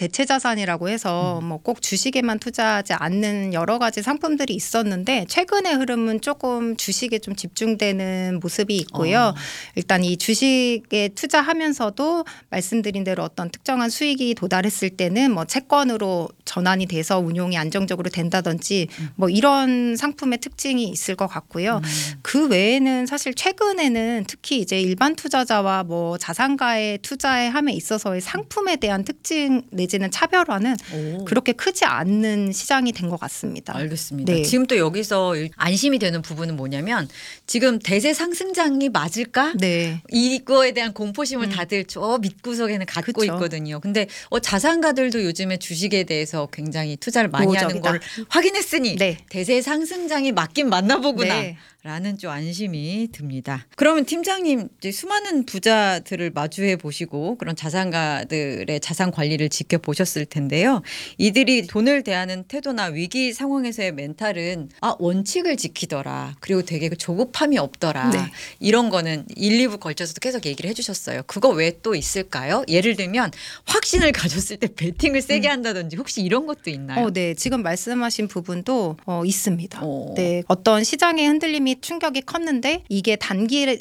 대체 자산이라고 해서 뭐 꼭 주식에만 투자하지 않는 여러 가지 상품들이 있었는데 최근의 흐름은 조금 주식에 좀 집중되는 모습이 있고요. 일단 이 주식에 투자하면서도 말씀드린 대로 어떤 특정한 수익이 도달했을 때는 뭐 채권으로 전환이 돼서 운용이 안정적으로 된다든지 뭐 이런 상품의 특징이 있을 것 같고요. 그 외에는 사실 최근에는 특히 이제 일반 투자자와 뭐 자산가의 투자에 함에 있어서의 상품에 대한 특징 내지는 차별화는 그렇게 크지 않는 시장이 된 것 같습니다. 알겠습니다. 네. 지금 또 여기서 안심이 되는 부분은 뭐냐면 지금 대세 상승장이 맞을까? 네. 이거에 대한 공포심을 다들 저 밑구석에는 갖고 그쵸. 있거든요. 근데 자산가들도 요즘에 주식에 대해서 굉장히 투자를 많이 하는 우호적이다. 걸 확인했으니 네. 대세 상승장이 맞긴 맞나 보구나. 네. 라는 좀 안심이 듭니다. 그러면 팀장님 이제 수많은 부자들을 마주해 보시고 그런 자산가들의 자산 관리를 지켜보셨을 텐데요. 이들이 돈을 대하는 태도나 위기 상황에서의 멘탈은 원칙을 지키더라. 그리고 되게 조급함이 없더라. 네. 이런 거는 1, 2부 걸쳐서도 계속 얘기를 해주셨어요. 그거 왜 또 있을까요? 예를 들면 확신을 가졌을 때 베팅을 세게 한다든지 혹시 이런 것도 있나요? 네. 지금 말씀하신 부분도 있습니다. 오. 네. 어떤 시장의 흔들림이 충격이 컸는데 이게 단기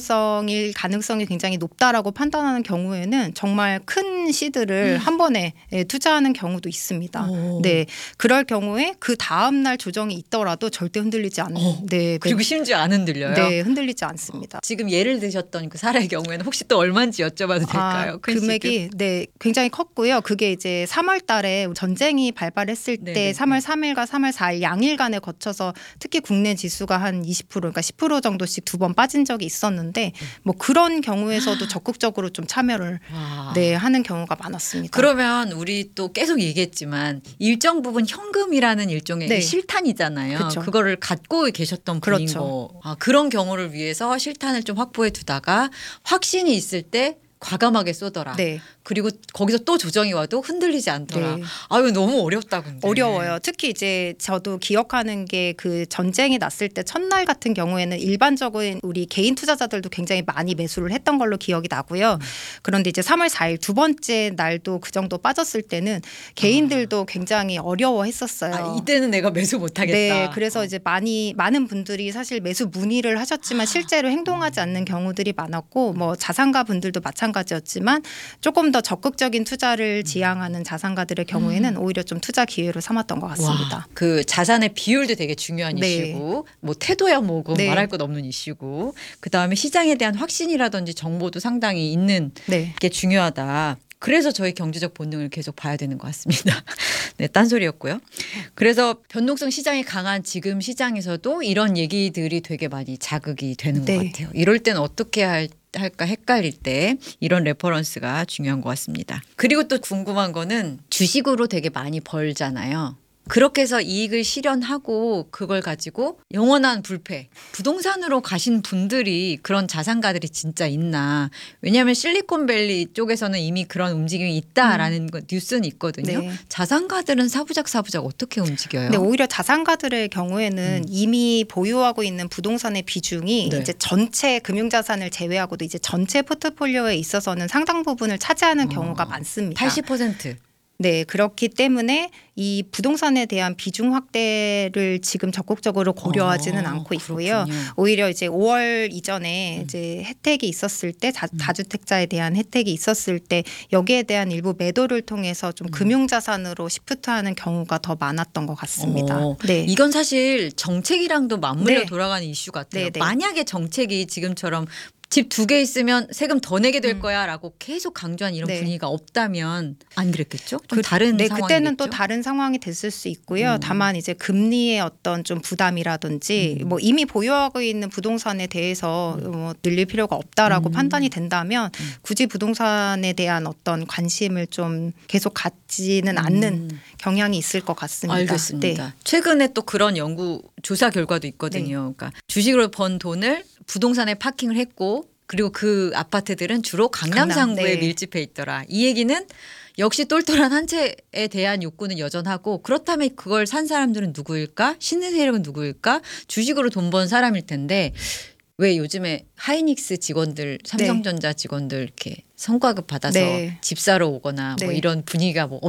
변동성일 가능성이 굉장히 높다라고 판단하는 경우에는 정말 큰 시드를 한 번에 투자하는 경우도 있습니다. 오. 네. 그럴 경우에 그 다음 날 조정이 있더라도 절대 흔들리지 않는. 네. 그리고 심지어 안 흔들려요? 네. 흔들리지 않습니다. 지금 예를 드셨던 그 사례의 경우에는 혹시 또 얼마인지 여쭤봐도 될까요? 큰 금액이 네 굉장히 컸고요. 그게 이제 3월 달에 전쟁이 발발했을 때 네네. 3월 3일과 3월 4일 양일간에 거쳐서 특히 국내 지수가 한 20% 그러니까 10% 정도씩 두 번 빠진 적이 있었는데 뭐 그런 경우에서도 적극적으로 좀 참여를 와. 네 하는 경우가 많았습니다. 그러면 우리 또 계속 얘기했지만 일정 부분 현금이라는 일종의 네. 실탄이잖아요. 그쵸. 그거를 갖고 계셨던 분인 그렇죠. 거. 그런 경우를 위해서 실탄을 좀 확보해 두다가 확신이 있을 때 과감하게 쏘더라. 네. 그리고 거기서 또 조정이 와도 흔들리지 않더라. 네. 아유 너무 어렵다 근데. 어려워요. 특히 이제 저도 기억하는 게 그 전쟁이 났을 때 첫날 같은 경우에는 일반적인 우리 개인 투자자들도 굉장히 많이 매수를 했던 걸로 기억이 나고요. 그런데 이제 3월 4일 두 번째 날도 그 정도 빠졌을 때는 개인들도 굉장히 어려워했었어요. 이때는 내가 매수 못하겠다. 네, 그래서 이제 많은 분들이 사실 매수 문의를 하셨지만 실제로 행동하지 않는 경우들이 많았고 뭐 자산가 분들도 마찬가지였지만 조금 더 적극적인 투자를 지향하는 자산가들의 경우에는 오히려 좀 투자 기회로 삼았던 것 같습니다. 와, 그 자산의 비율도 되게 중요한 네. 이슈고 뭐 태도야 뭐고 네. 말할 것 없는 이슈고 그다음에 시장에 대한 확신이라든지 정보도 상당히 있는 네. 게 중요하다. 그래서 저희 경제적 본능을 계속 봐야 되는 것 같습니다. 네, 딴소리였고요. 그래서 변동성 시장이 강한 지금 시장에서도 이런 얘기들이 되게 많이 자극이 되는 것 네. 같아요. 이럴 때는 어떻게 할까 헷갈릴 때 이런 레퍼런스가 중요한 것 같습니다. 그리고 또 궁금한 거는 주식으로 되게 많이 벌잖아요. 그렇게 해서 이익을 실현하고 그걸 가지고 영원한 불패, 부동산으로 가신 분들이 그런 자산가들이 진짜 있나. 왜냐하면 실리콘밸리 쪽에서는 이미 그런 움직임이 있다라는 뉴스는 있거든요. 네. 자산가들은 사부작 어떻게 움직여요? 근데 오히려 자산가들의 경우에는 이미 보유하고 있는 부동산의 비중이 네. 이제 전체 금융자산을 제외하고도 이제 전체 포트폴리오에 있어서는 상당 부분을 차지하는 경우가 많습니다. 80%. 네, 그렇기 때문에 이 부동산에 대한 비중 확대를 지금 적극적으로 고려하지는 않고 있고요. 그렇군요. 오히려 이제 5월 이전에 이제 혜택이 있었을 때 다주택자에 대한 혜택이 있었을 때 여기에 대한 일부 매도를 통해서 좀 금융자산으로 시프트하는 경우가 더 많았던 것 같습니다. 네. 이건 사실 정책이랑도 맞물려 네. 돌아가는 이슈 같아요. 네, 네. 만약에 정책이 지금처럼 집 2개 있으면 세금 더 내게 될 거야라고 계속 강조한 이런 네. 분위기가 없다면 안 그랬겠죠? 좀 다른 네, 상황이겠죠? 그때는 또 다른 상황이 됐을 수 있고요. 다만 이제 금리의 어떤 좀 부담이라든지 뭐 이미 보유하고 있는 부동산에 대해서 뭐 늘릴 필요가 없다라고 판단이 된다면 굳이 부동산에 대한 어떤 관심을 좀 계속 갖지는 않는 경향이 있을 것 같습니다. 알겠습니다. 네. 최근에 또 그런 연구 조사 결과도 있거든요. 그러니까 주식으로 번 돈을 부동산에 파킹을 했고 그리고 그 아파트들은 주로 강남 상구에 네. 밀집해 있더라. 이 얘기는 역시 똘똘한 한 채에 대한 욕구는 여전하고 그렇다면 그걸 산 사람들은 누구일까? 신의 세력은 누구일까? 주식으로 돈 번 사람일 텐데 왜 요즘에 하이닉스 직원들, 삼성전자 직원들 이렇게 성과급 받아서 네. 집 사러 오거나 뭐 네. 이런 분위기가 뭐